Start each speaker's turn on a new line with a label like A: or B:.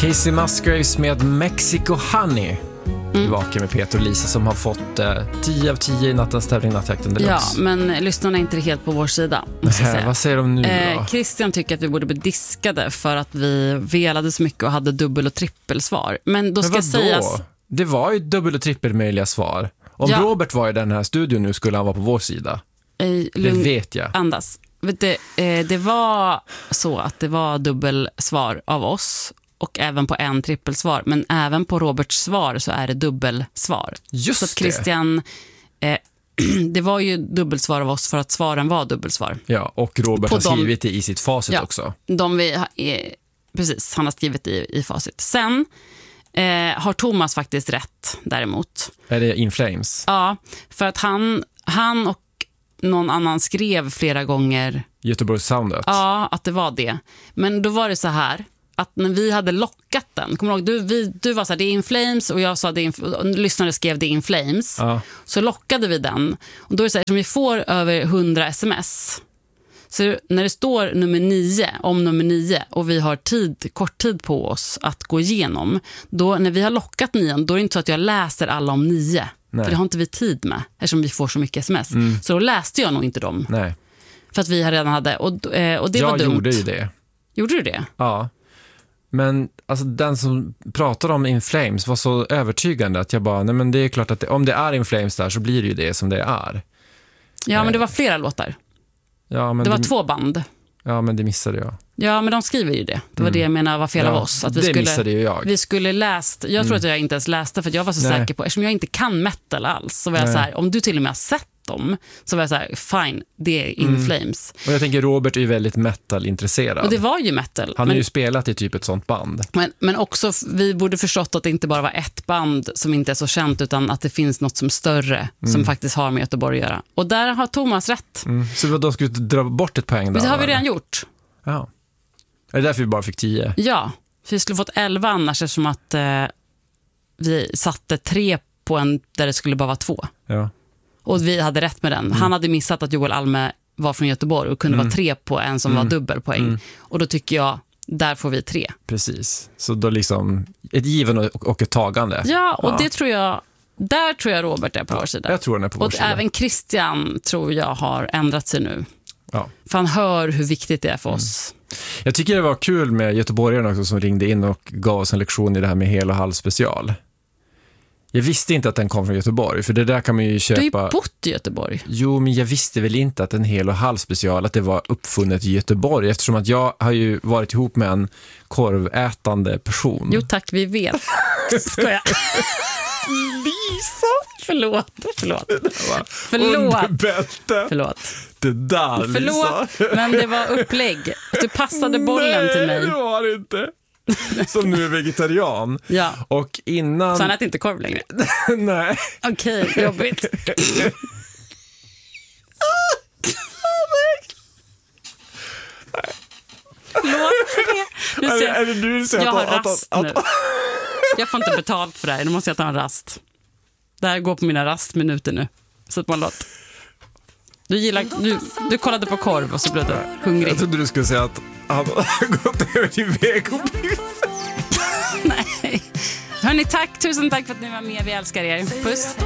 A: Casey Musgraves med Mexico Honey. Tillbaka med Peter och Lisa som har fått 10 av 10 i nattens tävling Nattjakten Deluxe.
B: Ja, men lyssnarna är inte helt på vår sida, måste jag säga.
A: Vad säger de nu då?
B: Christian tycker att vi borde bli diskade för att vi velade så mycket och hade dubbel- och trippelsvar. Men då ska sägas...
A: Det var ju dubbel- och trippelmöjliga svar. Om Robert var i den här studion nu skulle han vara på vår sida. Det vet jag.
B: Andas. Det var så att det var dubbelsvar av oss och även på en trippelsvar, men även på Roberts svar så är det dubbelsvar.
A: Just
B: så att Christian, det var ju dubbelsvar av oss för att svaren var dubbelsvar.
A: Ja, och Robert har skrivit det i sitt facit också.
B: Precis, han har skrivit i facit. Sen har Thomas faktiskt rätt däremot.
A: Är det In Flames?
B: Ja, för att han och någon annan skrev flera gånger
A: Göteborgssoundet.
B: Ja, att det var det. Men då var det så här att när vi hade lockat den, kommer du ihåg, du var så här, det är In Flames och jag sa lyssnare skrev det In Flames.
A: Ja.
B: Så lockade vi den. Och då är det så här, som vi får över 100 sms. Så när det står nummer 9 och vi har kort tid på oss att gå igenom, då när vi har lockat 9, då är det inte så att jag läser alla om 9.
A: Nej.
B: För det har inte vi tid med eftersom vi får så mycket sms. Så då läste jag nog inte dem.
A: Nej.
B: För att vi redan hade och det var dumt.
A: Jag gjorde ju det.
B: Gjorde du det?
A: Ja. Men alltså, den som pratade om In Flames var så övertygande att jag bara, nej men det är klart att om det är In Flames där så blir det ju det som det är.
B: Ja, men det var flera låtar.
A: Ja, men
B: det var 2 band.
A: Ja, men det missade jag.
B: Ja, men de skriver ju det. Det var det jag menar var fel av oss. Att
A: det missade ju jag.
B: Vi skulle läst, jag tror att jag inte ens läste för att jag var så säker på, eftersom jag inte kan metal alls, så var jag så här, om du till och med har sett dem, så var jag så här, fine, det är In Flames.
A: Och jag tänker Robert är ju väldigt metal-intresserad.
B: Och det var ju metal.
A: Han har ju spelat i typ ett sånt band.
B: Men också, vi borde förstått att det inte bara var ett band som inte är så känt, utan att det finns något som större som faktiskt har med Göteborg att göra. Och där har Thomas rätt.
A: Så då skulle du dra bort ett poäng där?
B: Det har vi redan gjort.
A: Ja. Är det därför vi bara fick 10?
B: Ja, för vi skulle fått 11 annars eftersom att vi satte 3 på en där det skulle bara vara 2.
A: Ja.
B: Och vi hade rätt med den. Han hade missat att Joel Alme var från Göteborg och kunde vara 3 på en som var dubbelpoäng. Och då tycker jag, där får vi 3.
A: Precis. Så då liksom ett given och ett tagande.
B: Ja, och det tror jag, där tror jag Robert är på vår sida.
A: Jag tror han är på vår sida.
B: Och även Christian tror jag har ändrat sig nu.
A: Ja.
B: För han hör hur viktigt det är för oss.
A: Jag tycker det var kul med göteborgarna också som ringde in och gav oss en lektion i det här med hel och halv special. Jag visste inte att den kom från Göteborg, för det där kan man ju köpa...
B: Du har ju bott i Göteborg.
A: Jo, men jag visste väl inte att en hel och halv special, att det var uppfunnet i Göteborg, eftersom att jag har ju varit ihop med en korvätande person.
B: Jo tack, vi vet. Ska jag? Lisa! Förlåt. Förlåt.
A: Det där, Lisa.
B: Förlåt, men det var upplägg. Du passade bollen till mig.
A: Nej, det var det inte. Som nu är vegetarian.
B: Ja.
A: Och innan...
B: Så han äter inte korv längre?
A: Nej.
B: Okej, jobbigt. Förlåt.
A: Är det du som
B: jag har rast nu. Jag får inte betalt för det här. Nu måste jag ta en rast. Det här går på mina rastminuter nu. Så att man låter. Du kollade på korv och så blev du hungrig.
A: Jag trodde du skulle säga att han har gått över till vegobiff.
B: Nej. Hörrni, tusen tack för att ni var med. Vi älskar er. Puss.